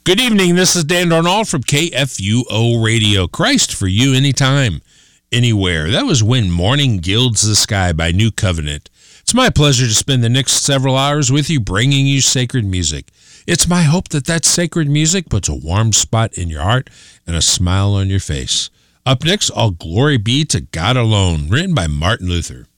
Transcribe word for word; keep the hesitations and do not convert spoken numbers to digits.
Good evening, this is Dan Darnold from K F U O Radio. Christ for you anytime, anywhere. That was When Morning Gilds the Sky by New Covenant. It's my pleasure to spend the next several hours with you bringing you sacred music. It's my hope that that sacred music puts a warm spot in your heart and a smile on your face. Up next, All Glory Be to God Alone, written by Martin Luther.